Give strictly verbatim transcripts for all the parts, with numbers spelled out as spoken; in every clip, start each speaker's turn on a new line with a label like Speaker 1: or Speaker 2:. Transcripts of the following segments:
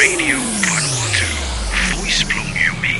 Speaker 1: Radio Vanuatu, Voice from Yumi.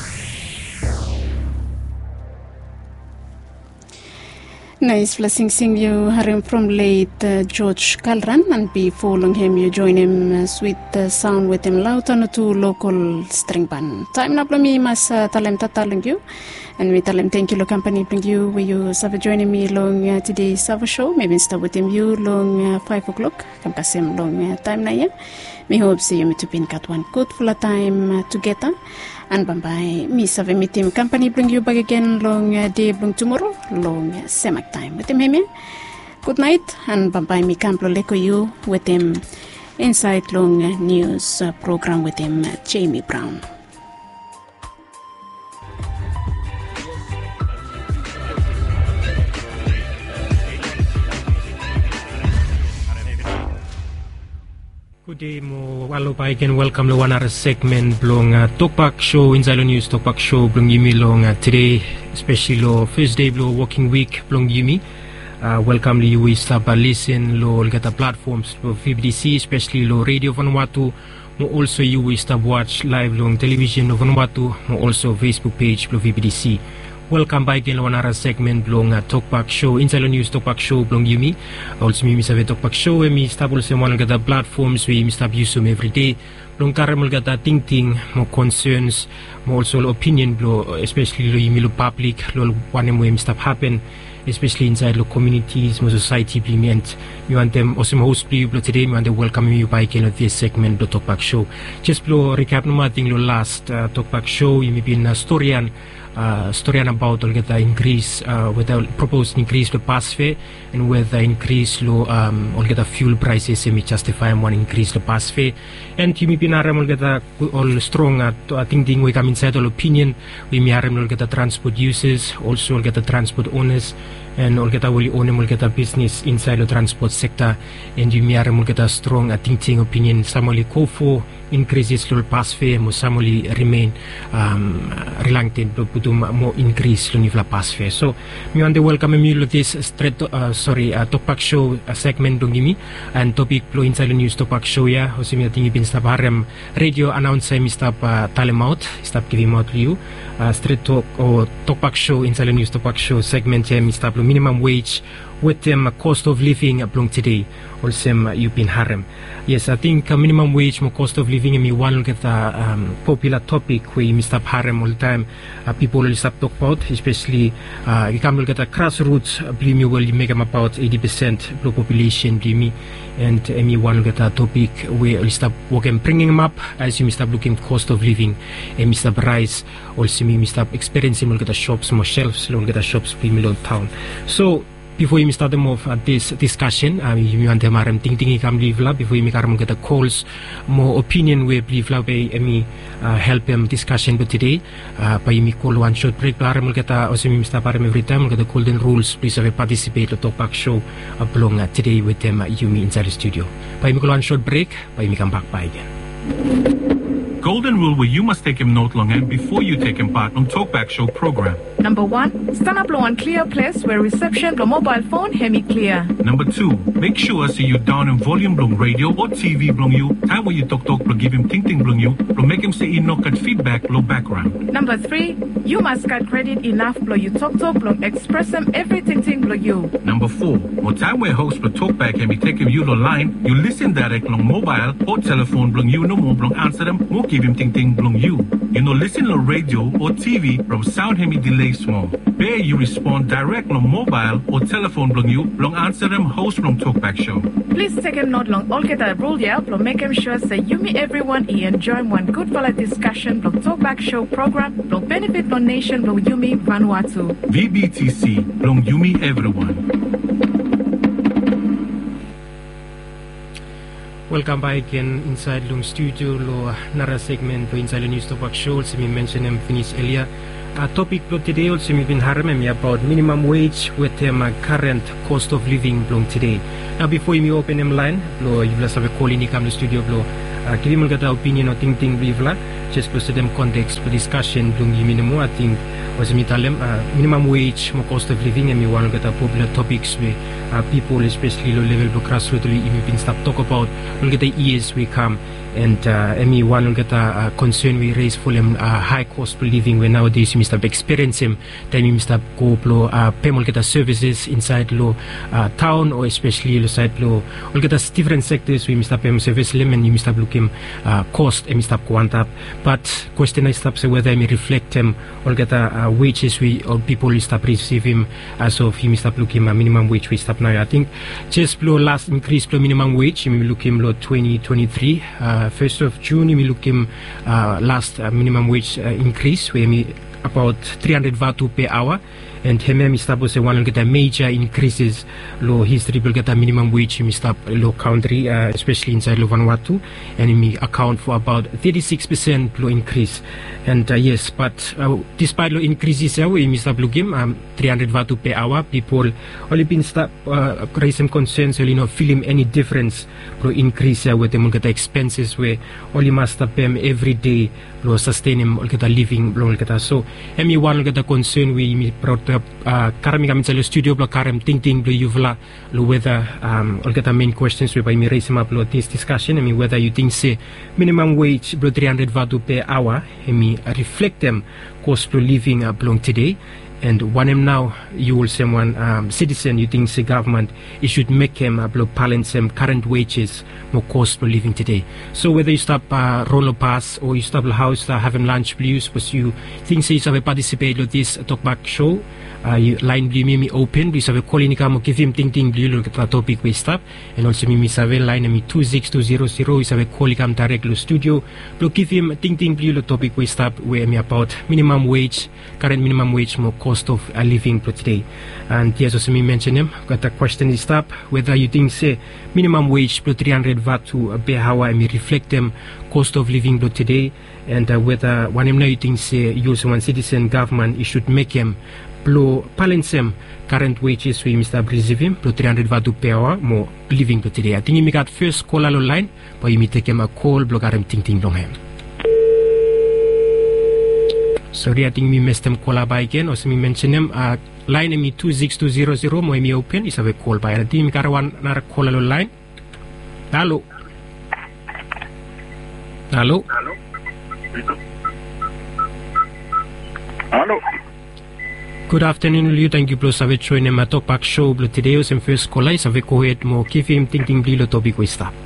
Speaker 2: Nice blessing sing you Harim from late uh, George Kalran and before long him you join him uh, sweet uh, sound with him loud on to local string band. Time na me mas uh, talem tatalang you and we tell him thank you lo company bring you where you save joining me long uh, today's Sava show maybe start with him you long uh, five o'clock kam kasim long uh, time na ya me hope see you me to pin cut one good full time uh, together. And bye-bye. Me save me team company bring you back again long uh, day long tomorrow long uh, same time with him him. Good night and bye-bye. Me camplo leko you with him inside long uh, news uh, program with him uh, Jamie Brown.
Speaker 3: Good day mo walo pa again welcome to one other segment blong uh, Talkback show in Zilo News Talkback show blong yumi long uh, today especially lo first day lo working week blong yumi uh, welcome to you stop uh, listen lo gata platforms lo V B D C especially lo Radio Vanuatu mo also you stop watch live long television lo Vanuatu mo also Facebook page lo V B D C. Welcome back in one other segment blong uh, Talkback show in Zilo News Talkback show blong yumi also mi sabe Talkback show e mi stop also one gata platforms we mi stop use them every day blong karam gata ting ting mo concerns mo also opinion blo especially lo yumi lo public lo one mo mi stop happen especially inside the communities mo society implement mi want them also host blo today mi want to welcome you back in this segment blo Talkback show just blo recap no mating lo last uh, Talkback show yumi bin uh, storyan Uh, story about all get the increase uh, with the proposed increase the pass fare and with the increase lo um all get the fuel prices semi justify one increase the pass fare and kimi pinaram all get the all strong at uh, I think we come inside all opinion we miaram all get the transport users also all get the transport owners and all get the wali own all get the business inside the transport sector and you miaram all get the strong I think ting opinion samoli call for increases lo pass fare mo samoli remain um reluctant to more increase lo nifla pass fare. So mi want to welcome me lo this straight uh, sorry uh, Talkback show uh, segment dong gimi and topic lo inside the news Talkback show ya hosi mi tingi bin stop harem radio announcer mi stop uh, talem out stop giving out you uh, straight talk or Talkback show inside the news Talkback show segment ya mi stop lo minimum wage with them um, cost of living blong today also um, you been harem. Yes, I think uh, minimum wage mo cost of living mi one get the um, popular topic we mi stop harem all the time uh, people will stop talk about especially uh, you can look at the grassroots uh, believe me will make them about eighty percent of the population believe me and uh, me one get a topic we will stop working bringing them up as you stop looking cost of living and me stop rise also me stop experiencing look at the shops more shelves look at the shops believe me town. So before you start them off at this discussion, uh, you want them aram ting tingi kam live la before you karam get the calls more opinion we live la by me uh, help them discussion but today uh, by me call one short break aram get a also me start aram every time get the golden rules please have participate to Talkback show along uh, today with them uh, you me inside the studio by me call one short break by me come back by again.
Speaker 4: Golden rule where you must take him note long and before you take him part on Talkback show program.
Speaker 5: Number one, stand up low and clear place where reception the mobile phone hemi clear.
Speaker 4: Number two, make sure see you down in volume blong radio or T V blong you. Time when you talk talk blong give him ting ting blong you. Blong make him say he knock at feedback low background.
Speaker 5: Number three, you must get credit enough blong you talk talk blong express him everything ting blong you.
Speaker 4: Number four, more time where host blong Talkback hemi take him you lo line. You listen direct long mobile or telephone blong you no more blong answer them more give him ting ting blong you. You know listen to radio or T V from sound hemi delay small. There you respond direct on mobile or telephone blong you blong answer them host from Talkback show.
Speaker 5: Please take him not long all get a rule yeah blong make him sure say you me everyone he enjoy one good valid discussion blong Talkback show program blong benefit blong nation blong you me Vanuatu.
Speaker 4: V B T C blong you me everyone.
Speaker 3: Welcome back again inside Long Studio lo nara segment lo inside the news Talkback show also me mention them finish earlier uh, topic lo today also me been harem me about minimum wage with them uh, current cost of living long today. Now before me open them line lo you will have a call in the come studio lo uh, give me the opinion or ting ting brief la just to them context for discussion long you minimum I think was me tell them uh, minimum wage more cost of living and me one get a popular topics where uh, people especially low level grassroots even stop talk about look at the years we come And uh, emi one get a uh, concern we raise for them uh, high cost of living where nowadays you must have experience him. Then you must have go plo uh, payment get services inside lo uh, town or especially lo side lo all get us different sectors we must have payment service lim and you must have look him uh, cost and must have go up. But question I stop say whether I may reflect him all get uh, wages we all people must have receive him as of he must have look him a minimum wage we stop now. I think just lo last increase lo minimum wage we look him lo twenty twenty-three. Uh, first of June, we look him uh, last uh, minimum wage uh, increase, where we about three hundred vatu per hour, and him we start say one will get a major increases. Low history will get a minimum wage. We start low country, uh, especially inside lo Vanuatu, and we account for about thirty-six percent low increase. And uh, yes, but uh, despite low increases, uh, we start looking um, three hundred vatu per hour. People only been start uh, raise some concerns, you know, feeling any difference pro increase uh, with them get the expenses where only must pay them every day. Lo sustain him all get a living lo get a so emi one get a concern we me brought up uh karami kami sa studio blo karam ting ting blo yuvla lo whether um all get a main questions we by me raise him up lo this discussion I mean whether you think say minimum wage blo three hundred vatu per hour emi reflect them cost of living uh, belong today. And one him now, you will say one um, citizen, you think the government, it should make him uh, balance him current wages more cost for living today. So whether you stop uh, roll pass or you stop the house uh, having lunch blues, was you think say you have participate in this talkback show, uh, you line blue me open, we have a call in mo give him ting ting blue look at the topic we stop, and also me have a line me two six two zero zero, we have a call come direct to studio, blue give him ting ting blue topic we stop where me about minimum wage, current minimum wage more cost of a living for today. And yes, as me mentioned him, got a question is stop whether you think say minimum wage plus three hundred vat to a bare hour and me reflect them cost of living for today, and uh, whether one him now you think say use one citizen government it should make him blow balance him current wages we must have receive him plus three hundred vat to per hour more living for today. I think you got first call on line but you may take him a call block him ting ting long him. Sorry, I think we missed them call by again. Also, me mention them. Uh, line me two six two zero zero. Mo me open. Is have a call by. I think we got one another call on line. Hello. Hello.
Speaker 6: Hello.
Speaker 3: Good afternoon, you. Thank you, plus have joined my talkback show. But today was in first call. Is have a go ahead. Mo give him thinking blue topic we stop.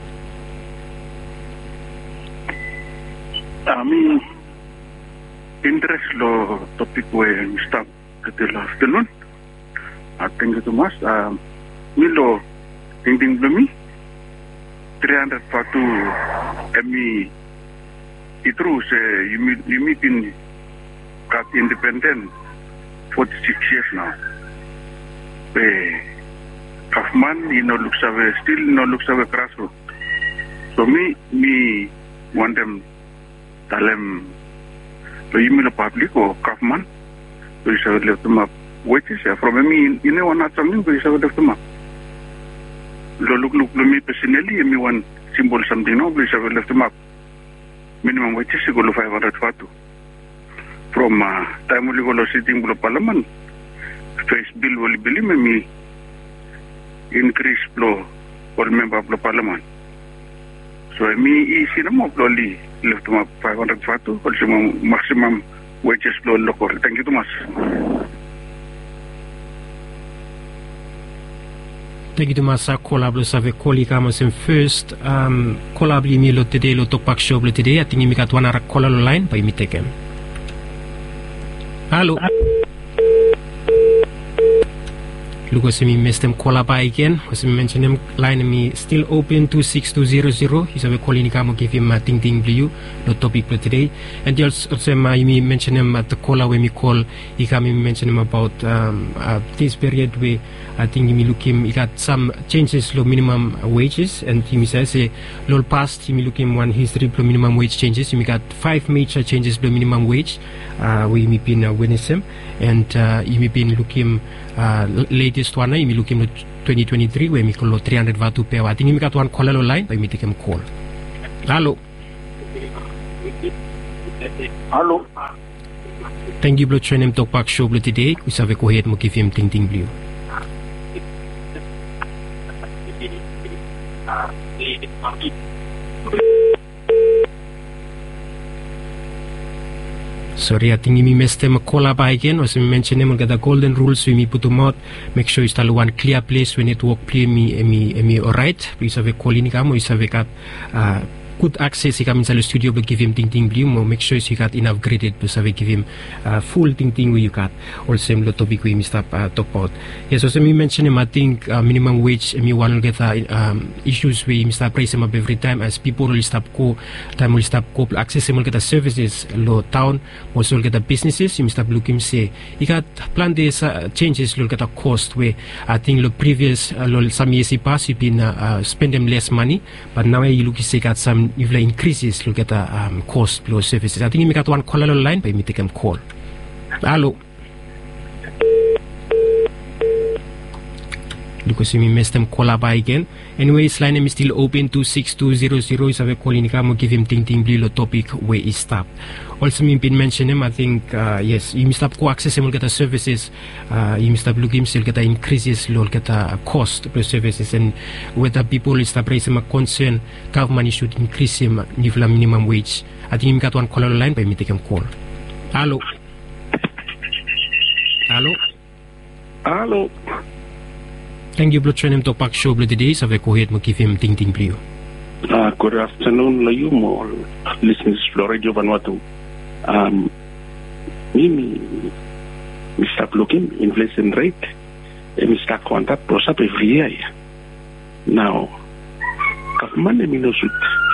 Speaker 6: Ami. Interest lo topic we start ketelo afternoon. I think it mas um milo ting ting blumi three hundred fatu emi itu se yumi yumi pin kat independent forty-six years now. Be Kaufman you know looks away still no looks away grassroots. So me me want them tell them so you mean the public or government? So you should left them up. What is it? From me, you know, one not something, but you should left them up. Look, look, me personally, me one symbol something, no, but you should left them up. Minimum wage is equal to five hundred fatu. From uh, time we go sitting in Parliament, face bill will be me increase flow or member of the Parliament. So me easy no more slowly left them up five hundred fatu, also maximum wages flow local. Thank you too much.
Speaker 3: Thank you too much. Collab save colleague amos in first um collab mi lo today lo talkback show lo today. I think we got one other caller line by me take him. Hello. Look, as me missed them call by again. As me mentioned him line me still open two six two zero zero. He's a calling him give him a ting ting blue the topic for today. And also also me mention him at the caller when me call he come me mention him about um uh, this period where I think me look him he got some changes low minimum wages and he says say low past he me look him one history low minimum wage changes. He got five major changes low minimum wage. Uh we me been uh, witness him and uh he me been look him uh latest one I me look him twenty twenty-three where me call three hundred vatu per hour. I think me got one caller line but me take him call. Hello.
Speaker 6: Hello.
Speaker 3: Thank you for joining talkback show today. We have go ahead mo give him ting ting blue. Sorry, I think you missed them a call up again. As we mentioned, them get the golden rules. So you put them out. Make sure you start one clear place when network play me me me alright. Please have a call in cam. You have got uh, good access. You come inside the studio, but give him ting ting blue. Make sure you got enough graded. But have give him uh, full ting ting where you got. Also, the topic we missed up uh, talk about. Yes, as we mentioned, him I think uh, minimum wage. Me one get uh, um, issues we must price him up every time as people will stop go time will stop go access him get the services low town. Also get the businesses. You must look him say you got plan these uh, changes. Look at the cost where I think the previous uh, some years past you been uh, uh, spend them less money, but now you look you see got some if the increases look at the um, cost low services. I think you got one call line, but me take him call. Hello. Because we missed them call up again. Anyways, line is still open two six two zero zero. Is a call in come give him ting ting blue topic where he stop. Also, me been mention him. I think uh, yes, you must have co access him get the services. Uh, you must have look him still get the increases, low get the cost per services, and whether people is raise him a concern, government should increase him the minimum wage. I think him got one call line, but me take him call. Hello. Hello.
Speaker 6: Hello.
Speaker 3: Thank you, Blood Training Talk Show, Blood Today. So, we go ahead and give him ting ting blue.
Speaker 6: Uh, good afternoon, you more listeners to Radio Vanuatu. Um, me, Mister looking inflation rate, and Mister Contact goes up every year. Now, government, I mean, should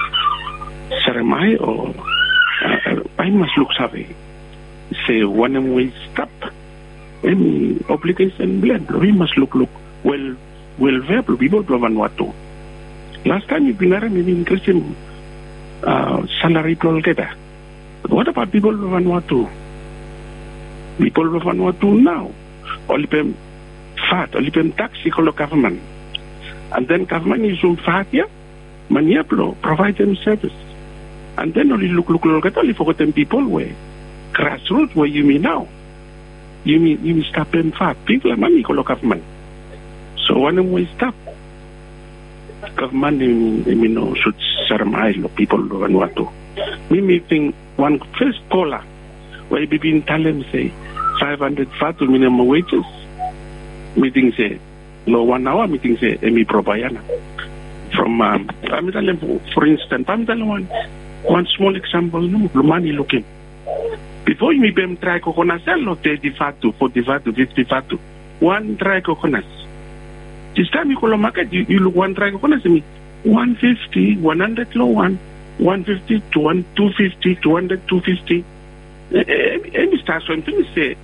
Speaker 6: Saramai or uh, I must look savvy. Say one way stop. Any obligation blend. We must look look. Well, well, verbal people of Vanuatu. Last time you've been increasing uh, salary together. But what about people of Vanuatu? People of Vanuatu now, only pay fat, only pay tax, equal government. And then government is on fat here, Maniaplo, provide them service. And then only look, look, look at only forgotten people where grassroots where you mean now. You mean, you mean stop paying fat. People are money, equal government. So when we stop, government, you know, should surmise people of Vanuatu. We may think one first caller, where we been telling say five hundred fat to minimum wages. Meeting say no one hour meeting say Emi Probayana. From um, I'm telling for instance, I'm telling one one small example. No money looking. Before you may try coconut sell or thirty fat to forty fat to fifty fat to one try coconut. This time you call a market, you, you look one try coconut to me. one fifty, one hundred low one, one fifty, two fifty, two hundred, two fifty. Any starts when things say,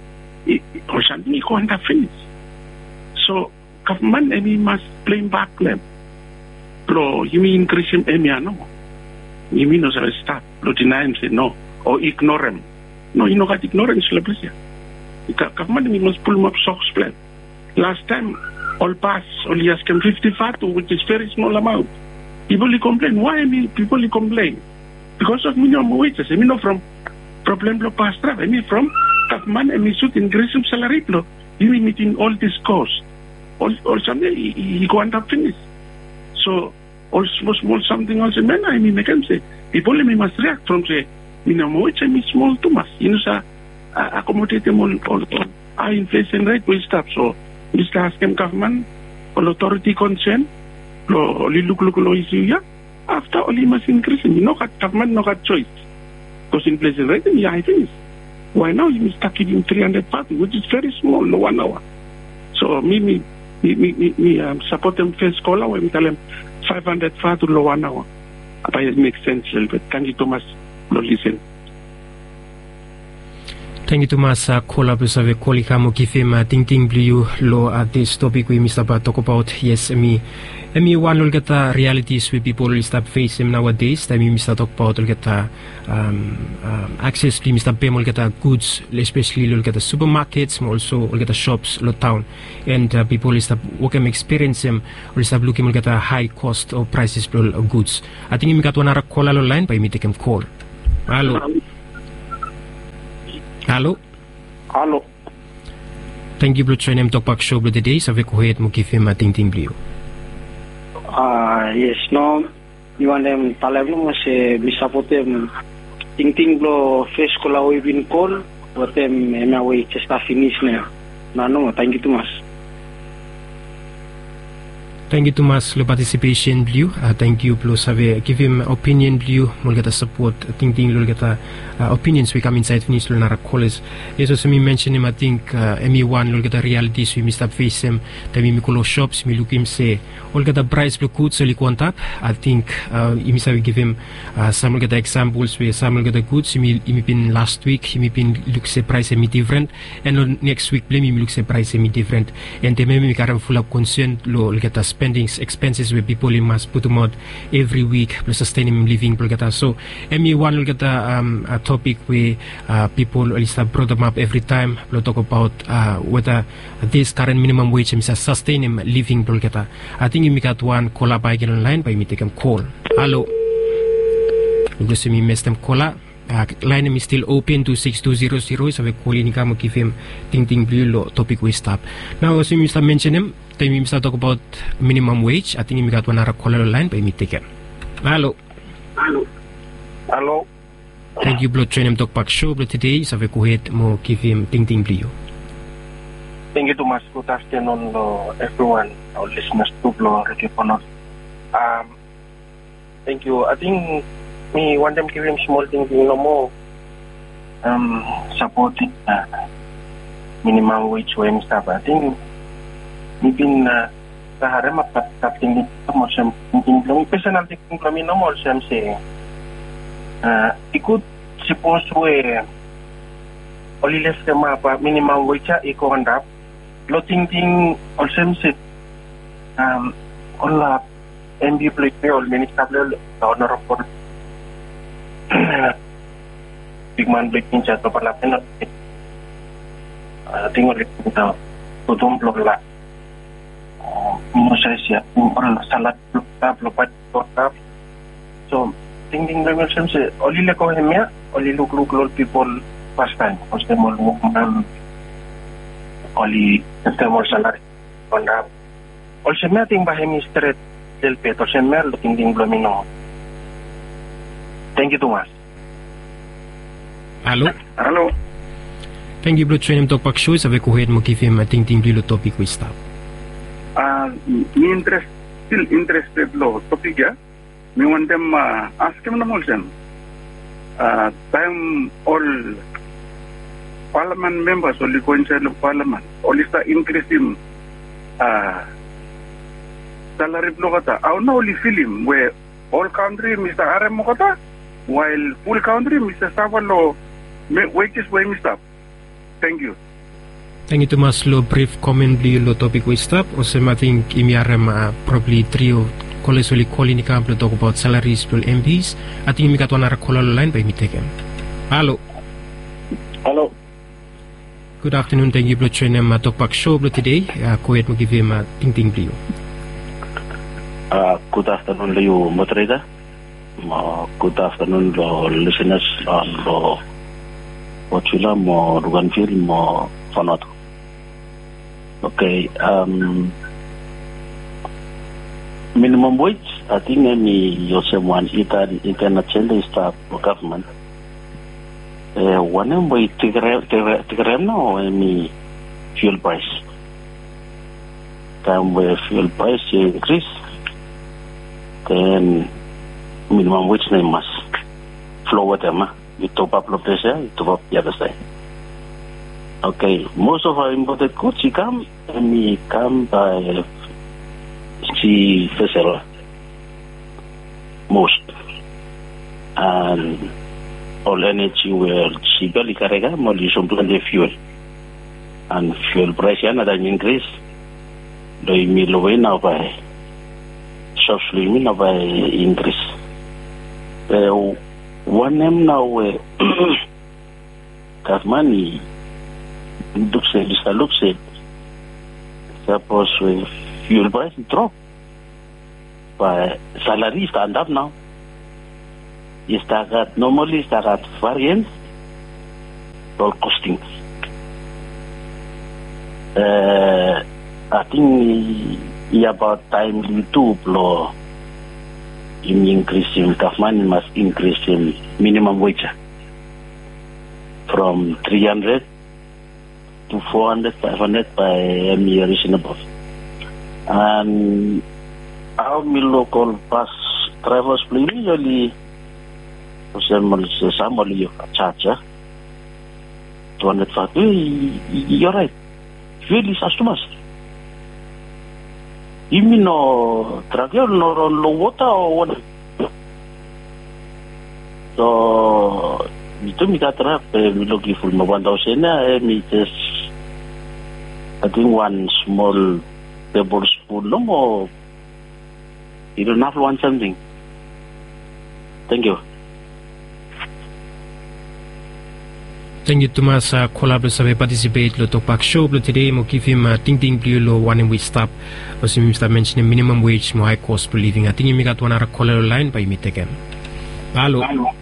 Speaker 6: or something you can't finish. So, government, any must blame back them. Bro, you mean increase him, any no? You mean as a start, bro, deny him, say no, or ignore him. No, you know what ignorance is. Government must pull him up socks plan. Last time, all pass, only ask him fifty fat, which is very small amount. People complain. Why me? People complain because of minimum wages. I mean, not from problem lo pass trap. I mean, from government. I mean, should increase some salary lo. You mean meeting all this cost, or or something he, he go and finish. So, also small something also. Man, I mean, I can say people I mean must react from say minimum wage. I mean, small too much. You know, sir, uh, accommodate them all. all, all. Our inflation rate will stop. So. Mister Askem government, or authority concern, or look look low issue, yeah. After only must increase, you know, government no got choice. Because inflation rate, yeah, I think. Why now you start giving three hundred party, which is very small, no one hour. So me me me me, me um, support them first caller when we tell them five hundred fat to low one hour. But it makes sense, but can you Thomas no listen?
Speaker 3: Thank you, Thomas. Uh, call up with a colleague, Mokifim, Ting Ting Blue, law at this topic we must about talk about. Yes, me, me one will get the realities where people will start facing nowadays. Time we must talk about will get the um, um, access to Mister Pem will get the goods, especially will get the supermarkets, also will get the shops, lot town, and uh, people will start working experience them, will start looking will get a high cost of prices of goods. I think we got one other call line, but me take him call. Hello. Hello.
Speaker 7: Hello.
Speaker 3: Thank you, Blue Train Talk Back Show, Blue Today. So, we go ahead and give him a ting ting blue.
Speaker 7: Ah, yes, no. You want them Talabu, say, we support them ting ting blo face ko la win call watem ema we chesta finish ne nano thank you too much.
Speaker 3: Thank you too much for participation, Blue. Uh, thank you, Blue. Save give him opinion, Blue. We'll get a support. I think we'll get a uh, opinions. We come inside finish to our callers. Yes, also me mention him. I think uh, M E one will get a reality. So we must face him. Then we call shops. We look him say. We'll get a price blue goods. So on top. I think uh, we must give him uh, some will get examples where some will get the goods. He may been last week. He may been look say price may different. And on next week, blame him look say price may different. And then maybe we can full of concern. We'll get a spending expenses where people must put them out every week to sustain him living. So M E one will get a, um, a topic where uh, people at least brought them up every time. We'll talk about uh, whether this current minimum wage is sustain him living. I think we got one caller by again online by me take him call. Hello. You see me miss them caller. Uh, line is still open to six two zero zero. So we call in come give him ting ting blue topic we stop. Now as we start mention him, then we start talk about minimum wage. I think we got one other caller line by me take him. Hello.
Speaker 7: Hello. Hello.
Speaker 3: Thank you, Blood Train Talk Back Show. But today, so we go ahead mo give him ting ting blue.
Speaker 8: Thank you too much. Good afternoon, uh, everyone, our listeners to Blow Radio Ponor. Um, thank you. I think me want them give him small thing no more um supporting uh, minimum wage when stuff. I think me been uh sahara mapat taping ni mo sem ting personal ting kami no more sem say uh ikut suppose we only less the map minimum wage iko handap lo ting ting all sem say um all M B play all minister le honorable big man big pincha to pala pena tinggal kita tutum blok la mo saya siap orang salat blok tap lopat tap so ting ting level semse oli le ko hemia oli look look look people first time first time all move man oli temor salat onda all semia ting bahemi straight del peto semia lo ting ting blomino. Thank you too much.
Speaker 3: Hello.
Speaker 6: Hello.
Speaker 3: Thank you, Blood Train Talk Back Show. So we go ahead and give him a ting ting blue topic we stop.
Speaker 6: Uh, me interest, still interested lo topic ya. Me want them uh, ask him na mo sen. Uh, time all parliament members only go inside the parliament. Only start increasing uh, salary blow kata. I don't only film where all country Mister Arem mo kata. While full country, Mister Savalo, wages way Mister. Thank you.
Speaker 3: Thank you too much. Lo brief comment di lo topic we stop. Also, I think imiarem uh, probably trio college only calling the camp to talk about salaries to M Ps. I think we got one other caller line by me take him. Hello.
Speaker 8: Hello.
Speaker 3: Good afternoon. Thank you, Blood Train um, Talk Back Show. Blood today, uh, go ahead and give him a uh, ting ting blue.
Speaker 9: Uh, good afternoon, Leo moderator. Uh, good afternoon, lo listeners on lo Ochula mo Ruganville mo Fanoto. Okay, um, minimum wage. I think any yourself Itan international staff or government. Uh, one of way tigrem no any fuel price. Time where fuel price increase, then minimum wage name must flow with them. You top up of this, you top up the other side. Okay, most of our imported goods you come and we come by sea vessel. Most and all energy will she barely carry more use plenty fuel and fuel price another increase. Do you mean low now by shops now by increase? Uh, one name now uh, that money looks at this looks at suppose uh, fuel price drop but salary stand up now is that normally is that variance or costing uh, I think it's about time you do blow in increasing government must increase in minimum wage from three hundred to four hundred, five hundred by M years and above. And our local bus drivers usually some charge two hundred fifty. You're right. Really, customers. You mean no drug or no low water or what? So, itu mi kata mi logi full no one thousand na mi just I think one small tablespoon no more. You don't have one something. Thank you.
Speaker 3: Thank you, Thomas. Uh, Collab sabe participate lo Talkback Show lo today mo give him uh, ting ting blue lo one we stop. As we start mentioning minimum wage mo high cost per living. I think you got one other caller line by me again. Hello.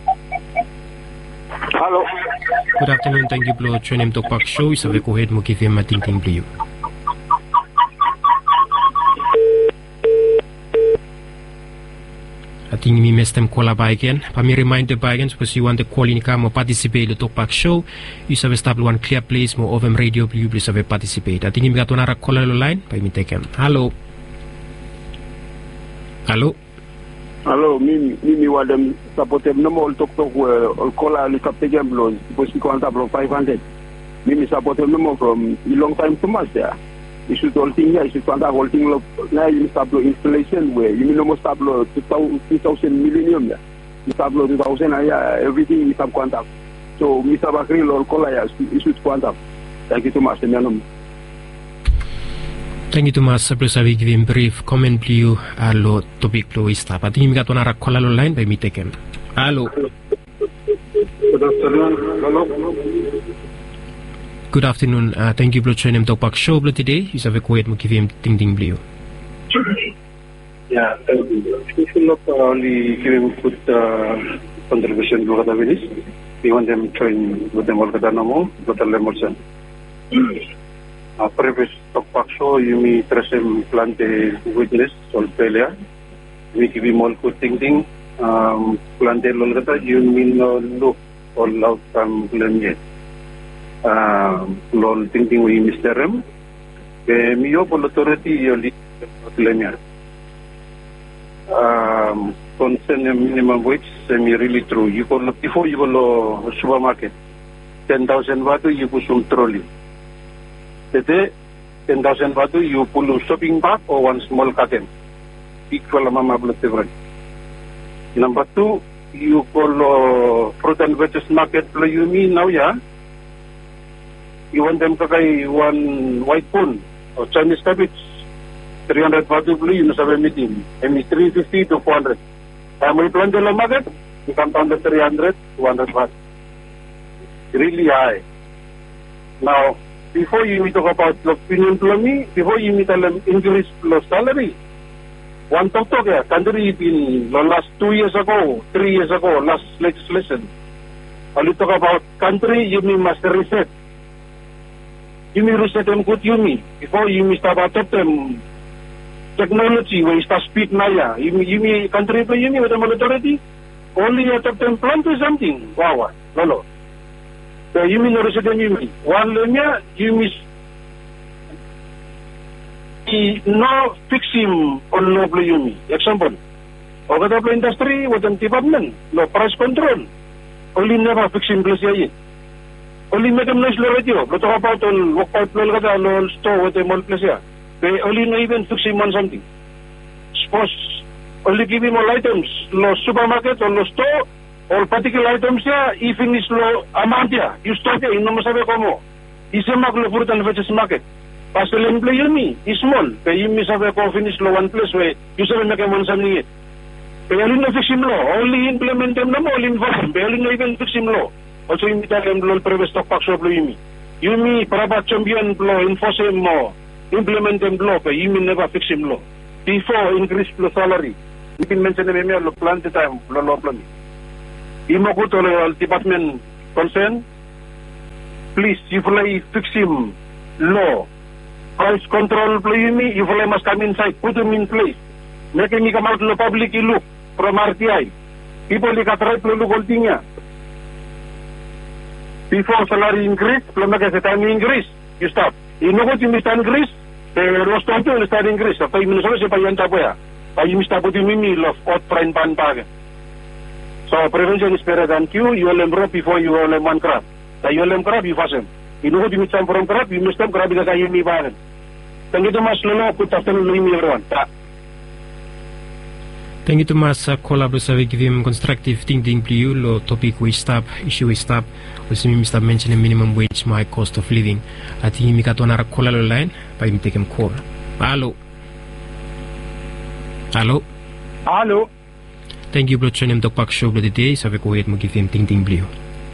Speaker 10: Hello.
Speaker 3: Good afternoon. Thank you for joining Talkback Show. Sabe go ahead mo give him a ting ting blue. I think we missed them call by again. But me remind the by again because you want to call in come participate the Talkback Show. You have stable one clear place mo of them radio blue please have participate. I think you got another caller line by me taken. Hello. Hello.
Speaker 10: Hello, me me me want them support them no more talk talk or call a little again blows because we can't have five hundred. Me me support them no more from a long time too much there. You should all thing here, you should find out whole thing now you stable installation where you mean no more stable two thousand millennium there. You stable two thousand everything is have contact. So Mister Bakri or call you should contact. Thank you so much.
Speaker 3: Thank you, Thomas. Please have give him brief comment please allo topic lo stop. I think you got one other call line by me taken. Hello.
Speaker 10: Good afternoon. Hello.
Speaker 3: Good afternoon. Uh, thank you for joining Talkback Show today. You have a quiet mo give him ting ting blue.
Speaker 11: Yeah, thank you. If you look only give him good uh, contribution to the village, we want them join with them all the Danamo, with the Lemolson. Uh, previous Talkback Show, you may trust him plant a witness or failure. We give him all good thinking. Um, plant a lolgata, you mean no look or love from blame. Lol thinking we Mister M. Ke miyo pol authority yo li blame. Um, concern minimum wage, semi really true. You go before you go to supermarket, ten thousand batu you push some trolley. Today, ten thousand batu you pull a shopping bag or one small carton. Equal mama blood different. Number two, you call fruit and vegetables market play you mean now yeah. You want them to buy one white spoon or Chinese cabbage, three hundred batu blue, you know, have a meeting. I mean, three fifty to four hundred. I'm going to plant the market, you come down to three hundred, two hundred baht. Really high. Now, before you talk about the opinion to me, before you tell them increase the salary, one talk talk here, country in the last two years ago, three years ago, last legislation. When you talk about country, you mean must reset. You may reset them good you me before you may start about them technology where you start speed naya. You may you may country play you me with the authority only you top them plan to something. Wow, no no. So you may reset them you me one lemia you miss no fix him on no play you me. Example, over the industry with them department no price control only never fix him place here. Only make them nice radio. But talk about all walk out all kata all store with them all place here. They only not even fix him on something. Suppose only give him all items. Lo supermarket or lo store or particular items here. Even is lo amount here. You store here. You no masabi como. Isemak lo fruit and vegetables market. Pasal employ you me is small. Kaya you misabi ko finish lo one place where you sabi make one something it. Kaya only no fix him lo. Only implement them no more. Only inform. Kaya only no even fix him lo. Also, you tell them the previous Talkback Show you me. You me, Prabhat champion law, enforce him more, implement them law, but you me never fix him law. Before increase the salary, you can mention them email, plan the time, law law plan. You mo go to the department concern, please, you play fix him law. Price control play me, you play must come inside, put him in place. Make him come out to the public, you look from R T I. People, they got right to look all thing here. before salary increase, belum lagi setahun increase, you stop. Ino ko yung start increase, eh, los tonto yung start increase. Tapi minus apa siapa yang tahu ya? Tapi mista putih mimi lof out prime pan paga. So prevention is better than cure. You will improve before you will one crab. So you will crab you fasten. Ino ko yung start from crab, you must stop crab because I mi paga. Thank you too much, Lolo. Good afternoon, everyone.
Speaker 3: Thank you too much. Collab sa givim constructive thinking pliu lo topic wage stop issue wage stop. Also mi stop mention minimum wage my cost of living. Ati mi kato na kola lo line pa mi take him call. Hello. Hello.
Speaker 11: Hello.
Speaker 3: Thank you bro chonem tok pak show bro today sa ko wait mo givim thinking pliu.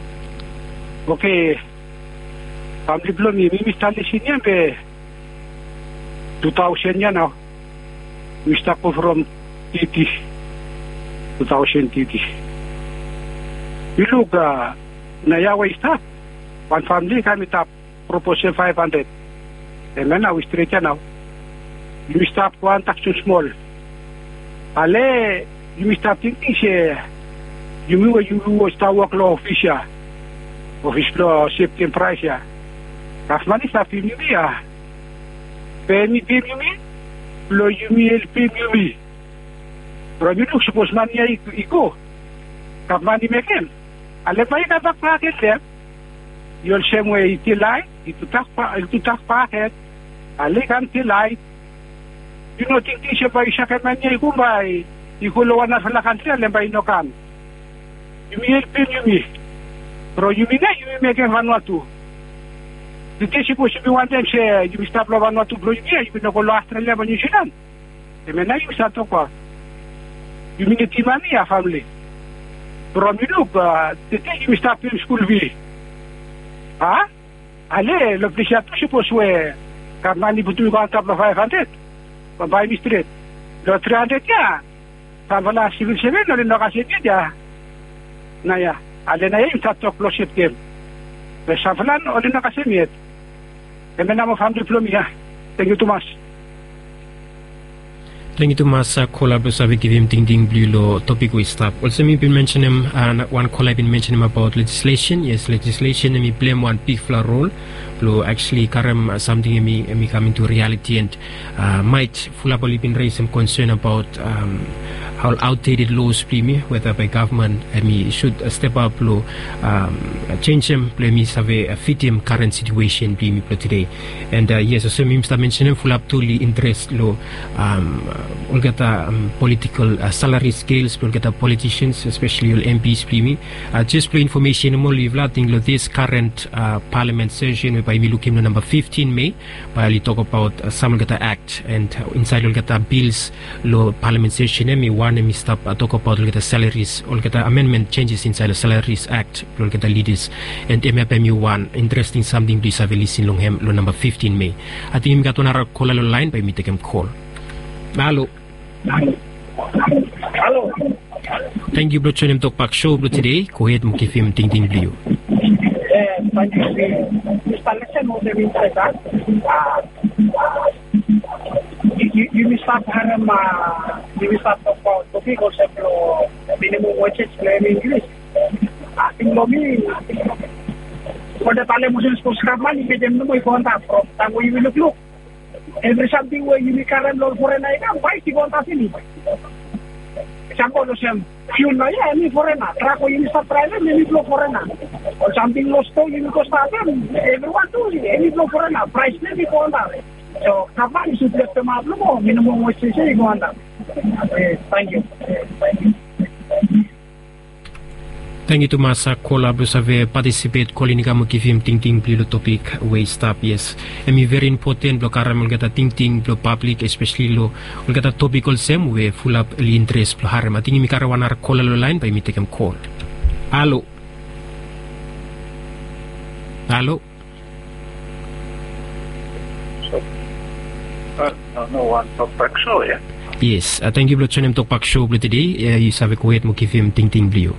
Speaker 12: Okay. Pabli blo mi mi stali sinya be two thousand ya now. We start from Titi, two thousand Titi. You look, uh, na Yahweh start. One family kami tap proposal five hundred. And then now we straight now. You stop one tax too small. Ale, you start thinking, say, you will you will start work law official. Office law safety and price, yeah. That's money stuff in you, yeah. Pay me, pay me, blow you me, pay me. Pero minuk suppose man niya iko. Kapman ni meken. Ale pa ika tak paket dem. Yol semwe itilay, itutak pa, itutak paket. Ale kan tilay. You know tingti siya pa isa kan man niya iko ba ikuluan na sa country ale ba inokan. Yumi elpin yumi. Pero yumi na yumi meken Vanuatu. Dite si po si biwanden siya yumi stop lo Vanuatu bro yumi yumi no kolo Australia ba New Zealand. Temena yumi sa to ko. You mean the money, a family? From you look, uh, the day you start in school, we. Ah? Ale, look, the shop suppose where Carmani put you on top of five hundred. But by mistake, the three hundred, yeah. Savala civil seven or in the Cassia. Naya, Ale, I ain't that talk closure game. The Savalan or in the Casemir. And then I'm a family plumia. Thank you too much.
Speaker 3: Thank you to Masa collab sa give him ting ting blue lo topic we stop. Also me been mention him uh, one collab been mention him about legislation. Yes, legislation me blame one big fla role. Lo actually karam uh, something me me coming to reality and uh, might full up been raise some concern about um, how outdated laws play whether by government I mean should uh, step up lo um, change them play me have a fit him current situation play me today. And uh, yes, also me start mention him full up to interest lo um, all get um, political uh, salary scales, all get politicians, especially all M Ps, play me. Uh, just for information, I'm only think this current uh, parliament session, by me looking at number fifteen May, by we talk about uh, some get act and uh, inside all get bills, law parliament session, me one me stop uh, talk about all get salaries, all get amendment changes inside the salaries act, all get leaders, and M F M U one interesting something please have a listen long him law number fifteen May. I think we got another call line by me take him call. Hello.
Speaker 12: Hello.
Speaker 3: Thank you, bro. Chonem Tok Pak Show, bro. Today, go ahead, mo kifim ting ting blue.
Speaker 12: Eh, thank you. Installation mo de interesa. Ah, you you start haram ma, you start to po to be ko seplo minimum wage in English. Ah, tinglo mi. Pada tale musim sports kapan ni kejem no mo kontak from tango you look look. Every something where you current law for an item, why you want to see? Example, some fuel, yeah, any foreigner, track or you start private, maybe blow foreigner. Or something lost, you go start them, everyone do it, any blow foreigner, price maybe go on that. So, Kapan should let them up, no minimum wage is go on that. Thank you. Thank you.
Speaker 3: Thank you to Masa collab sa participate calling ka mo kifim ting ting blue topic way stop yes. I mean very important lo karam mo gata ting ting lo public especially lo lo gata topic also we full up li interest lo haram ating mi karawanar call lo line by mi take him call. Hello. Hello.
Speaker 13: So, uh, no one talk back show yeah.
Speaker 3: Yes, uh, thank you bro chonem talk back show bro today. Uh, you sabe ko mo kifim ting ting blue.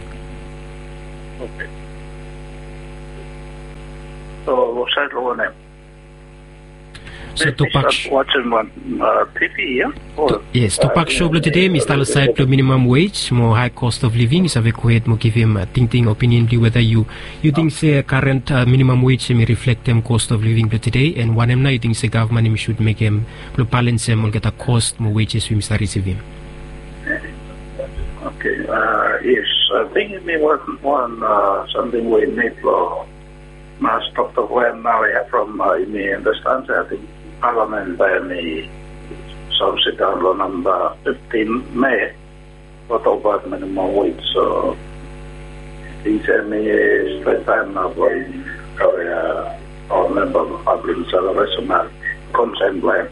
Speaker 13: Okay. So, what's that logo name?
Speaker 3: So Topak
Speaker 13: watching one uh, T V, yeah? Or,
Speaker 3: yes, Topak show blo today mi style side blo minimum wage, more high cost of living. Is have quite mo give him a thinking opinion blo whether you you think say current uh, minimum wage may reflect them cost of living blo today, and one em na you think say government should make him blo balance him or get a cost more wages we start receiving.
Speaker 13: Okay, uh, yes, I think it may one, one uh, something we need for mass talk to when now we have from uh, in the understand, I think Parliament by the some sit down law number fifteen May for talk about minimum wage. So things are me straight time now for uh, our member of public celebration consent plan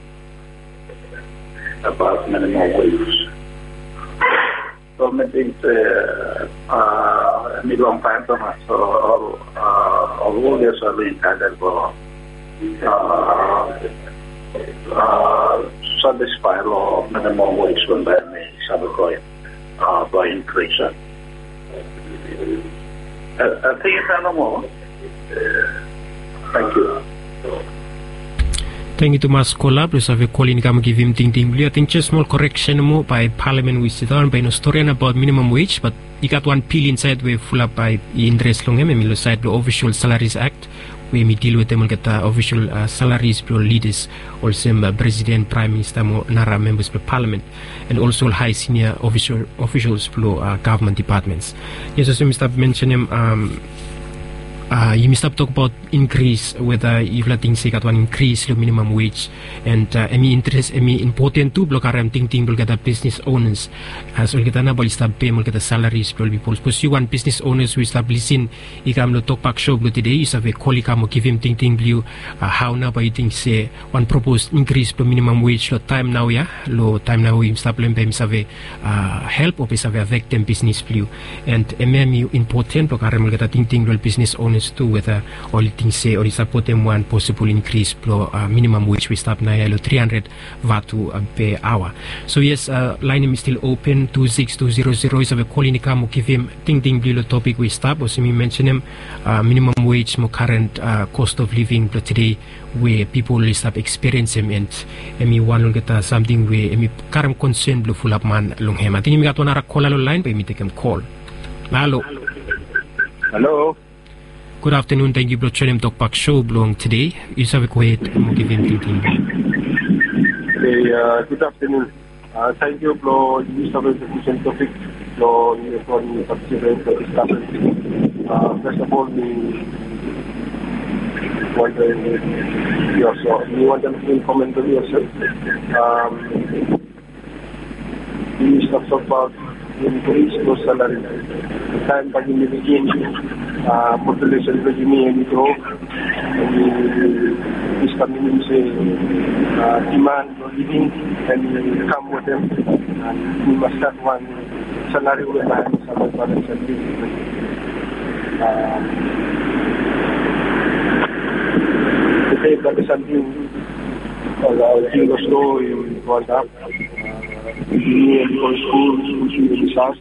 Speaker 13: about minimum wage. So I think uh, uh, in long time so much. So all uh, all this are being handled for uh, uh, satisfy law minimum wage when by me subcoin uh by increase. I, I think it's no more. Thank you.
Speaker 3: Thank you to Mas Kola, plus have a calling come give him ting ting. I think just small correction more by Parliament we sit down by no story about minimum wage, but you got one pill inside we full up by interest long em side the Official Salaries Act where we deal with them and get the official uh, salaries for leaders, also uh, President, Prime Minister, Nara members of Parliament, and also high senior official officials for uh, government departments. Yes, as Mister mentioned um Uh, you must talk about increase whether you've let things say got one increase the minimum wage and uh, any interest any important to block aram ting ting will get the business owners as well get na bal stab pay will get the salaries for people because you want business owners we establishing ikam lo talk back show today is have a colleague mo give him ting ting blue uh, how na by think say one proposed increase the minimum wage lo time now ya lo time now we establish them have uh, help or have affect them business blue and mm important block aram will get the ting ting will business owners to whether all things say or support them one possible increase pro uh, minimum wage we stop now three hundred vatu uh, per hour. So yes, uh, line is still open two six two zero zero is a call in mo give him ting ting below topic we stop or me mention him uh, minimum wage mo current uh, cost of living today where people will start experiencing and me one will get uh, something where me current concern blue full up man long him. I think me got one call line but me take him call. Hello.
Speaker 10: Hello.
Speaker 3: Good afternoon, thank you for joining Talk Back Show belong today. You have a quiet and give him thinking.
Speaker 11: Hey, uh, good afternoon. Uh, thank you for this sufficient topic for for participants for discussion. Uh, first of all, we want to yourself. We want them to comment on yourself. Um, we talk about increase those salaries. The time by the beginning, uh, population by the beginning grow, and this coming say uh, demand for living and come with them. And we must have one salary with that salary balance and living. Today, that is something our Jingo store in one up. Engineer for school, school class.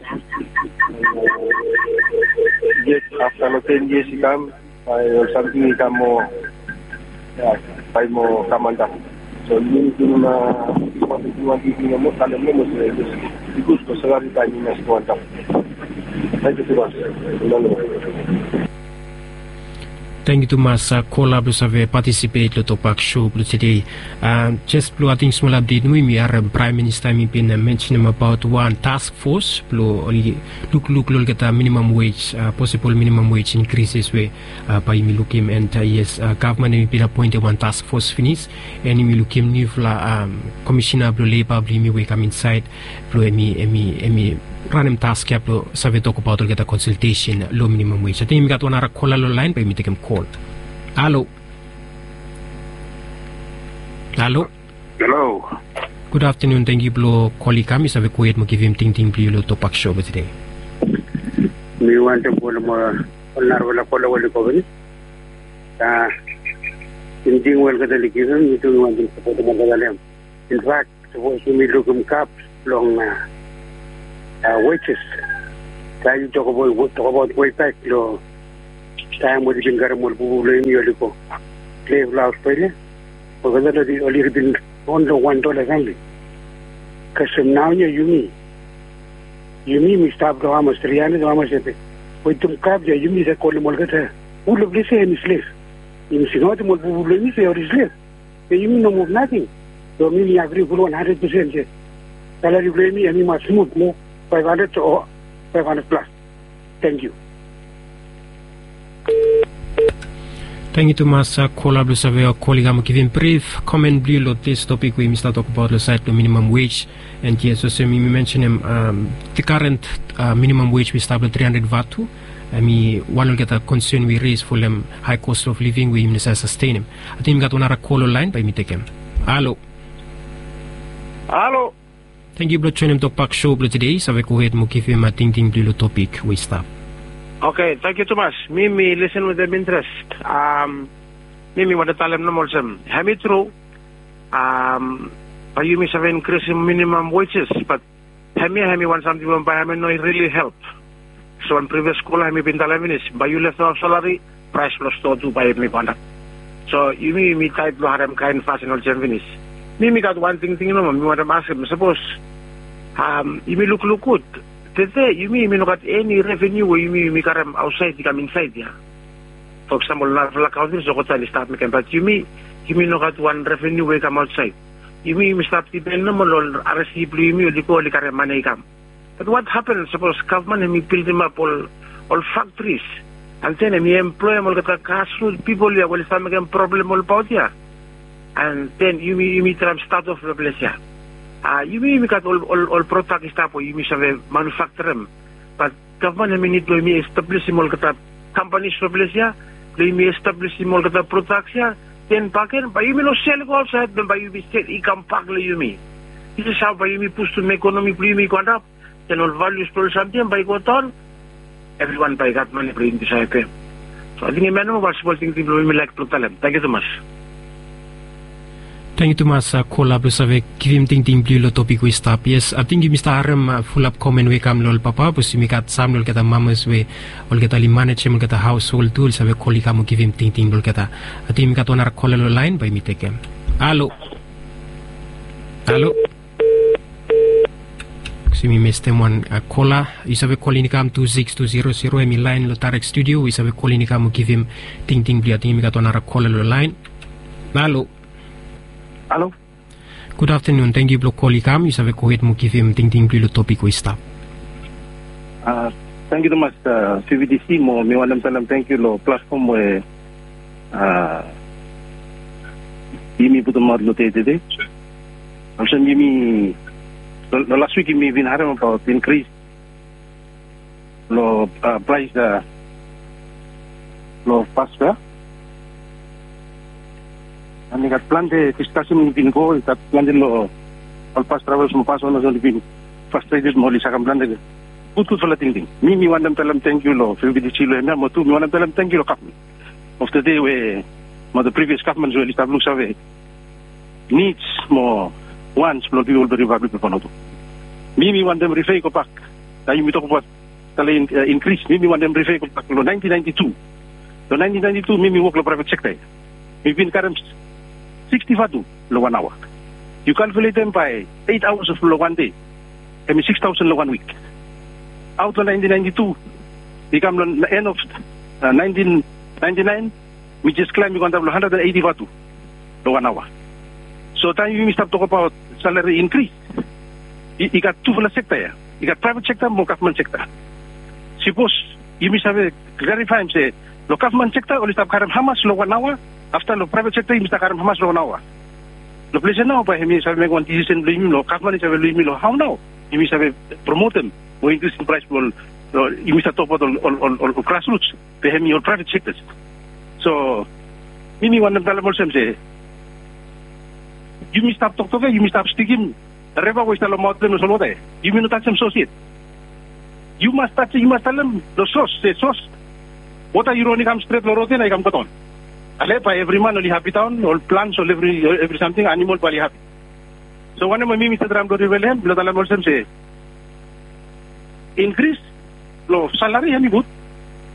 Speaker 11: Yet after ten years, he come. I something he come more. Yeah, five more commander. So you need to know what you want to do. More than the members, because the salary time is one up. Thank you so much.
Speaker 3: Thank you to Mas uh, Kola plus have participate to Talk Show today. Uh, just blue I think small update we we are Prime Minister me been uh, mentioning about one task force blue only look look look at the minimum wage uh, possible minimum wage increases where uh, by me look him and uh, yes uh, government me been appointed one task force finish and me look him new um, commissioner blue labor blue me we come inside blue me me me run him task cap lo save talk about get a consultation low minimum wage. I think we got one other call line but me take him call. Hello. Hello.
Speaker 13: Hello.
Speaker 3: Good afternoon. Thank you for calling. Kami save kuwait mo give him ting ting blue lo Talk Show today.
Speaker 14: Me want to call mo onar wala call wala ko ni. Ah, hindi well ka dali given ito want to support mo dalam. In fact, supposed to me look cap long na Uh, wages. Kaya you talk about talk about way back lo time mo din garam mo bubuloy niyo liko. Clay Laos pwede. Pagkatala di oli bin on lo one dollar family. Kasem naunya Yumi. Yumi mi stop do amas triane do amas ete. Oi tum kap ja Yumi se kol mol kata. Ulo blese en slave. In sinot mol bu blemi se or slave. The Yumi no move nothing. So me agree full one hundred percent. Salary blemi and must smooth mo five hundred or five hundred plus. Thank you.
Speaker 3: Thank you to Masa Kola Blue Survey or colleague. I'm giving brief comment blue on this topic. We start talk about the side the minimum wage. And yes, so we mentioned um, the current uh, minimum wage we start at three hundred vatu. I mean, one will get a concern we raise for them high cost of living. We necessarily sustain him. I think we got another call line by me take him. Hello.
Speaker 15: Hello.
Speaker 3: Thank you, Blood Training Talk Back Show today. So we go ahead and give him a ting ting blue topic. We stop.
Speaker 15: Okay, thank you too much. Mimi, listen with them interest. Um, Mimi, what the talem no more some. Have it true. Um, you may have increased minimum wages, but have me, have me want something to buy. I mean, no, it really help. So in previous school, I have been talem is, but you left off salary, price plus to to buy me one. So you may me type to have kind fast and all finish. Mimi got one thing, thing, you know, me want to ask him. Suppose, um, you may look look good. Today, you mean you got any revenue where you mean you come outside, you come inside, yeah? For example, not like how this is what I start making, but you mean you mean you got one revenue where you come outside. You mean you start depending on R S C, you mean you go like a money come. But what happens, suppose government and me build them up all, all factories, and then me employ them all the grassroots people, yeah, will start making problem all about, yeah? And then you mean you mean to start off the place, yeah? Uh, you mean we got all, all, all product stuff or you mean have manufacture them. But government may need to establish small companies to place here, they may establish small products here, then pack it, but you mean no sell also, then by you be said, you can pack you mean. This is how by you push to make economy, you mean go up, then all values for something by go on, everyone by that money bring this I pay. So I think a man was supposing people will like to tell them. Thank you so much.
Speaker 3: Thank you to Masa Kola Blue Survey. Give him ting ting blue topic we stop. Yes, I think you Mister Aram uh, full up comment we come lol papa. But we got some lol get a mamas we all get a manage him get a household tools. We call him give him ting ting blue get a. I think we got one call line by me take him. Hello. Hello. Si mi missed him one uh, caller. We have calling him two six two zero zero. Emi line Lotarek studio. We have calling him give him ting ting blue. I think we got one call line. Hello.
Speaker 15: Hello.
Speaker 3: Good afternoon. Thank you, Block Calling. You have a go ahead and give him ting ting blue topic we stop.
Speaker 8: Uh, thank you so much, uh, C V D C. Mo, me want to thank you lo platform where uh, you me put them out today. Also, you me the last week you me been having about increase lo uh, price uh, lo pasta. And got plan de discussion in go, got plan de lo all past travels mo paso no so been frustrated mo lisa kan plan de good good for the thing. Me me want them tell them thank you lo feel the chilo me mo tu me want them tell them thank you lo government. Of the day where mo the previous government really start look survey needs more wants lo people the republic for no. Me me want them refer go back. Now you talk about talent uh, increase. Me me want them refer go back lo nineteen ninety-two. Lo nineteen ninety-two me me work lo private sector. Me been current sixty vatu lo one hour. You calculate them by eight hours of lo one day. I mean six thousand lo one week. Out of nineteen ninety-two, become the end of uh, nineteen ninety-nine, we just climb we got one hundred eighty vatu lo one hour. So time you start talk about salary increase. You, you got two full sector here. You got private sector, more government sector. Suppose you must have a clarify and say, the government sector only start karam how much lo one hour. After the private sector, you must have how much lo one hour. The place now by him is having one decision, lo government is having lo how now. You must have promote them, or increase in price. Well, you must have talk about all all all, all grassroots. They have your private sectors. So, me one of them tell them say, you must stop talk to them. You must stop speaking. Reva was tell them about them so there. You must not touch them associate. You must touch. You must tell them the source. The source. What are you running? I'm straight lo rotin. I come cut on. Ale by every man only happy town, all plants, all every every something animal bali happy. So one of my Mister Ram do revel him, lo talam also say increase lo salary hemi good.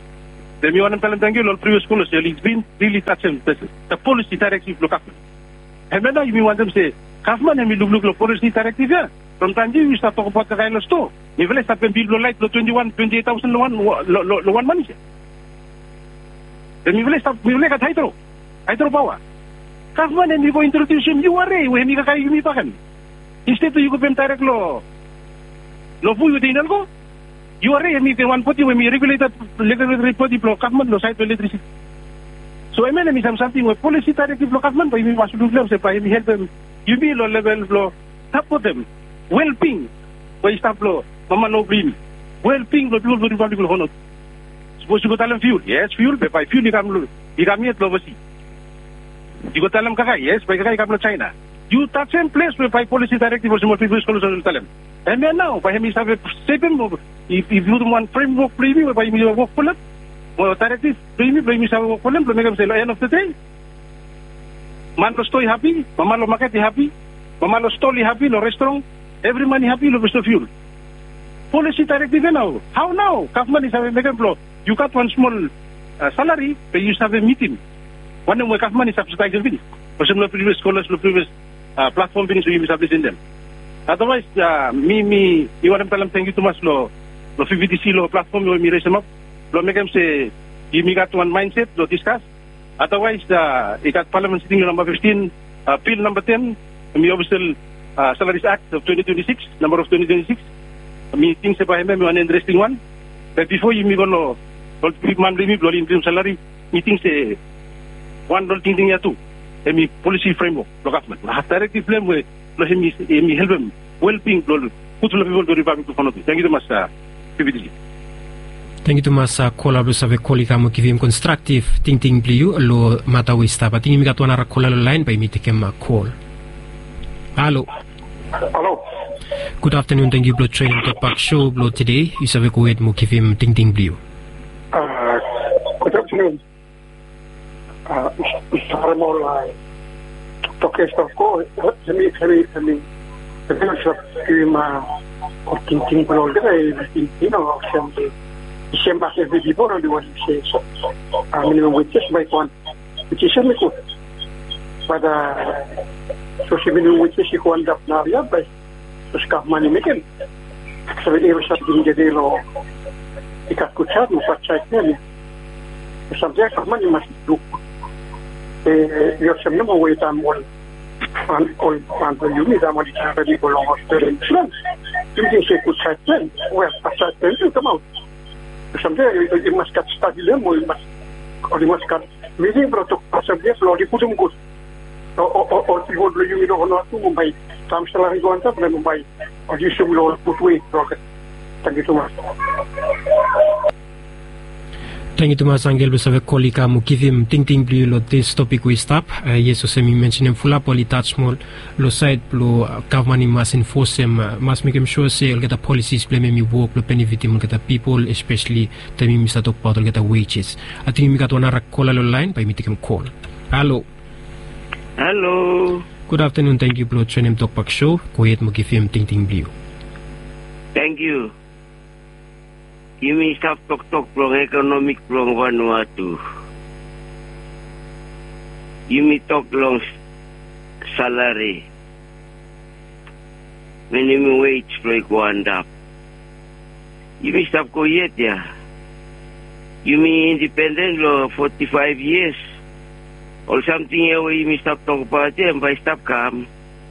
Speaker 8: Then you want to tell them thank you, lo previous school it's been really touching the, the policy directive look up.
Speaker 12: And then you want them to say, government, and we look, look, look, policy directive, yeah. From time you start talking about the kind store. If let's start when people like twenty-one, twenty-eight thousand one, one money. Then we will start, we will like a hydro, hydro power. Government, and we will introduce him, you are a way, we can you meet instead you go direct law. Law for you, they go. You are a meeting one forty when we regulated regulatory body block government, no side to electricity. So I mean, something with policy directive block government, but we must do them, by we help them, you be low level law, support them. Well ping, by stop law, mama no green. Well ping, but people will Republic honor. Suppose you go tell them fuel, yes, fuel, but by fuel you come, you come here to oversee. You go tell them Kakai, yes, by Kakai come to China. You touch same place where by policy directive or some people scholars will tell them. And then now, by him is have a statement of if if you don't want framework preview, by me work for them, or directive preview, by me have work for them, to make them say, end of the day. Man lo stoy happy, mama lo market happy, mama lo stall happy, lo restaurant. Every money happy, look for fuel. Policy directive now. How now? Government is having a blow. You got one small uh, salary, but you have a meeting. One of my government is subsidized the finish. For some previous scholars, the previous uh, platform finish, we establish in them. Otherwise, uh, me, me, you want to tell them thank you too much, lo, lo V V D C, lo platform, lo me raise them up, lo make them say, you me got one mindset, lo discuss. Otherwise, uh, you got parliament sitting number fifteen, uh, bill number ten, me obviously. Uh, Salaries Act of twenty twenty-six, number of twenty twenty-six. Meeting sa bahay may one interesting one. But before you me go big man me blow in salary meeting say one dollar ting ting ya two. And me policy framework, the government. I have directive flame where me me help them well being blow. Put the people to Republic to follow. Thank you so much, uh, P V D C.
Speaker 3: Thank you to masa kola blo save koli kamu kivim constructive ting ting bliu lo mata wista. But tingi mi katuana ra kola line by me take a call. Hello.
Speaker 16: Hello.
Speaker 3: Good afternoon. Thank you, Blood Train Talk Back Show. Blood today. You have a go ahead mo kivim ting ting bliu.
Speaker 16: Uh, good afternoon. Uh, Mister Mola. Toke stop ko. Semi semi semi. Semi stop kima. O ting ting bliu de. Ting ting no. Semi. Semi basi video po no diwali se. Ah, minimum wages by one. Which is semi ko. Pada. So si minimum wages si ko andap na ya by. Terus kahmani mekin. Sebenarnya bisa jadi lo ikat kucat muka ceknya ni. Sampai kahmani masih duduk. Eh, yo sebenarnya mau wetan mau an ol pantai yumi dah mau dicari di bolong hospital. Jadi saya kucatnya, wah pasal itu kemau. Sampai di maskat stadium mau mas, di maskat meeting protok pasal dia kalau di kudung kus. O o o ti ho lo yumi lo no tu Mumbai. Tam setelah itu antara pada Mumbai. Oji semula putui roket. Thank you so much.
Speaker 3: Thank you to mas Angel besave koli kamu kivim ting ting bliu lo this topic we stop. Uh, yes, so semi mention him full up oli touch small lo side lo government must enforce him uh, must make him sure say get the policies blame me work lo benefit him get the people especially tami Mister talk about get the wages. I think we got one other call lo line by me take him call. Hello.
Speaker 17: Hello.
Speaker 3: Good afternoon. Thank you, Blood Train Talk Back Show. Go ahead, mo kifim ting ting bliu.
Speaker 17: Thank you. You may stop talk talk from economic from Vanuatu. You may talk long salary. Minimum wage for go and up. You may stop go yet, yeah. You may independent law forty-five years. Or something here where you may stop talk about it and by stop come.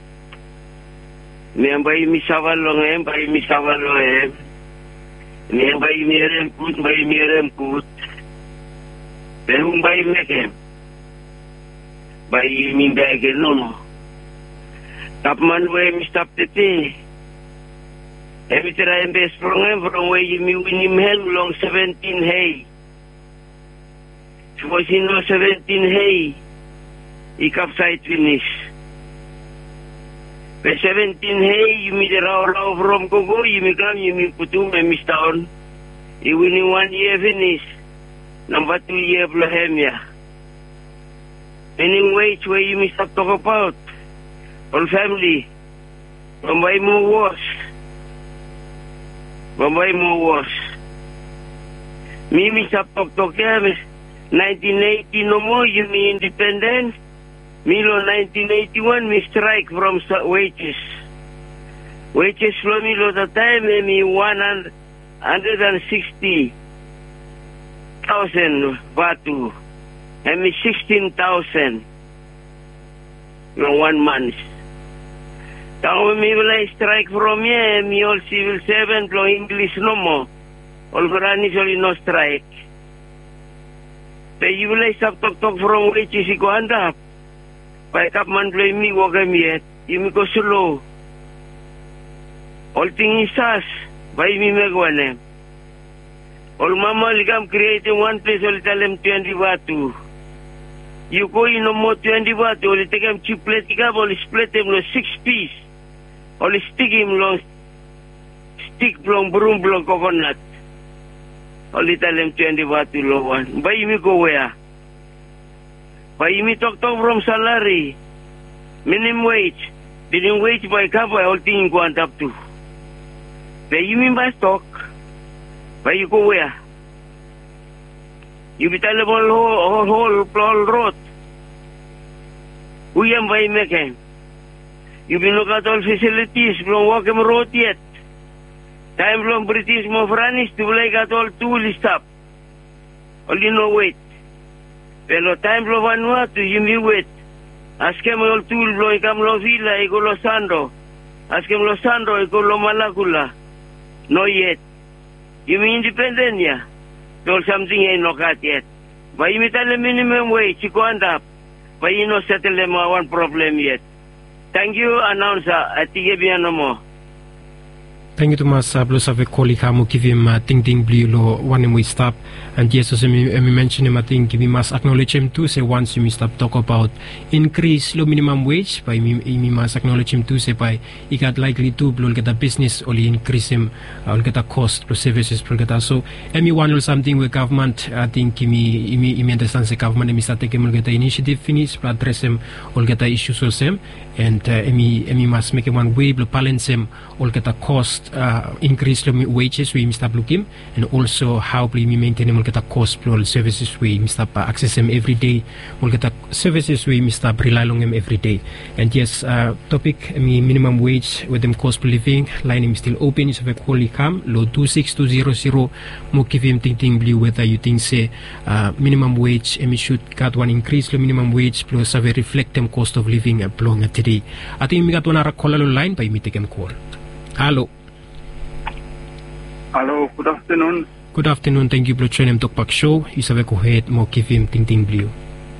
Speaker 17: Me and by me savalong em, by me savalong em. Me and by me rem kut, by me rem kut. Pero by me kem. By me bag no no. Tap man where me stop the tea. Every try and best from him from where you me win him hell long seventeen hay. Was in no seventeen hay. Ikap side finish. Pe seventeen hey, you me the raw raw from Congo, you me come, you me putu me miss town. You win one year finish. Number two year Bohemia. Meaning wage where you me stop talk about. All family. Bombay more worse. Bombay more worse. Me me stop talk talk yeah, nineteen eighty no more, you me independent. Milo nineteen eighty-one, me strike from sa- wages. Wages from Milo the time, eh, me one hundred sixty thousand batu. And me sixteen thousand. No one month. Tao mi wala strike from ye, mi all civil servant, lo English no mo. All Qurani soli no strike. Pe you wala stop talk talk from wages iko anda. Pa kap man play mi wagam yet, you mi ko slow. All thing isas, by mi megwane. All mama ligam creating one place, all tell them twenty batu. You go in no more twenty batu, all take them cheap plate, all split them no six piece. All stick him long stick long broom long coconut. All tell them twenty batu low one. By mi go where? By me talk talk from salary, minimum wage, minimum wage by cover, all thing go on up to. By you mean by stock, by you go where? You be tell about whole whole whole road. We am by making. You be look at all facilities from walking road yet. Time from British Mofranis to like at all tool stop. Only no wait. Pero time lo Vanuatu, you me wait. Askem lo tool lo ikam lo villa, iko lo sando. Askem lo sando, iko lo malakula. No yet. You me independent ya? Tol something ain't no cut yet. But you me tell the minimum wage, you go end up. But you no settle them one problem yet. Thank you, announcer. I think you no more.
Speaker 3: Thank you to mas uh, plus have a colleague hamu give him uh, ting ting blue lo one him we stop and yes as me me mention him I think we must acknowledge him too say once you stop talk about increase lo minimum wage by me me must acknowledge him too say by he got likely to blow get a business only increase him uh, get a cost plus services plus get a so me one or something with government I think me me me understand the government me start taking get a initiative finish to address him all get a issues with him and uh, me me must make him one way blow balance him all get a cost Uh, increase the wages we must look him and also how we maintain him get a cost for services we must uh, access him every day we'll get a services we must rely on him every day and yes uh, topic me minimum wage with them cost of living line him still open is a call come low two six two zero zero mo give him thinking blue whether you think say uh, minimum wage and we should got one increase the minimum wage plus have reflect them cost of living uh, blowing today I think we got one other call line by me take him call. Hello.
Speaker 6: Hello, good afternoon.
Speaker 3: Good afternoon, thank you for joining Talkback Show. Isabe ko head mo kivim ting ting blue.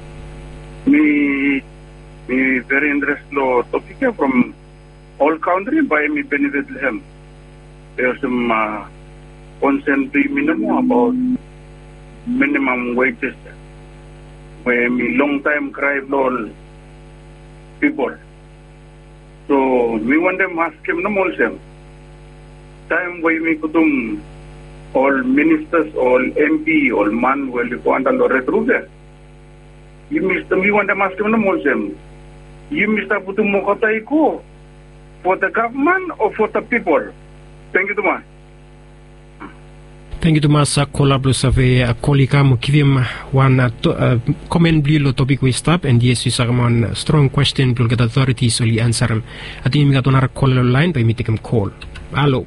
Speaker 6: Me, me very interested lo topic from all country by me benefit him. There's some uh, concern to minimum about minimum wages. Where me long time cry all people. So we want them ask him no more them. Time where we could um, all ministers, all M P, all man, well, you want to reprove them. You missed them, you want them ask them no more them. You missed them to Mokotaiko for the government or for the people. Thank you too much.
Speaker 3: Thank you too much. Collab save a colleague mo kivim one uh, to, uh, comment blue lo topic we stop and yes you say one strong question to get authorities only answer him. I think we got another call line by me take him call. Hello.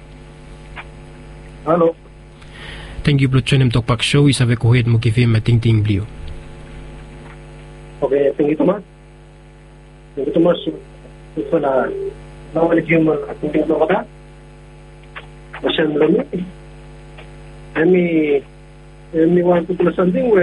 Speaker 18: Hello.
Speaker 3: Thank you for joining Talkback Show. Isabe ko head mo kivim a ting ting blue.
Speaker 18: Okay, thank you too much. Thank you too much. Ito na nawalik yung ting ting mo ka. Masyan lang yun. I mean, I mean, want to do something